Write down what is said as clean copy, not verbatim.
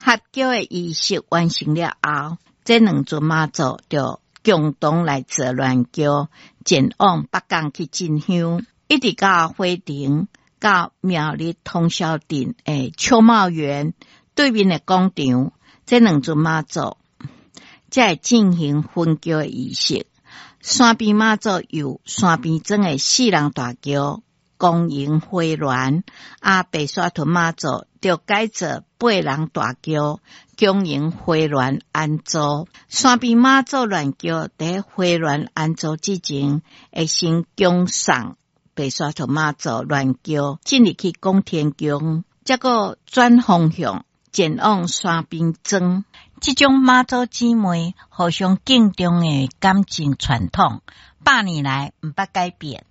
合叫的仪式完成了后，这两尊妈祖就共同来做銮轿，前往北港去进香，一直到花亭，到苗栗通霄镇的秋茂园对面的广场，这两尊妈祖才会进行分轿的仪式。山边妈祖由山边庄的四人大轿公营花鸾，白沙屯妈祖就改做八人大轿公营花鸾安坐。山边妈祖鸾轿在花鸾安坐之前，会先供送白沙屯妈祖鸾轿进入去广天宫，再个转方向前往山边庄。这种妈祖姊妹互相敬重的感情传统，百年来毋捌改变。